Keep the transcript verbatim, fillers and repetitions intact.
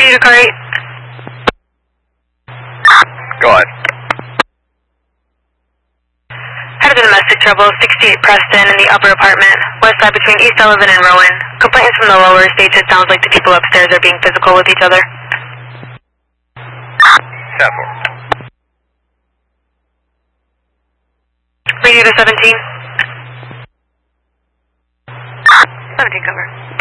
Radio to car eight. Go ahead. Head of the domestic trouble, sixty-eight Preston in the upper apartment, west side between East Sullivan and Rowan. Complaints from the lower states it sounds like the people upstairs are being physical with each other. ten four. Radio to seventeen. seventeen cover.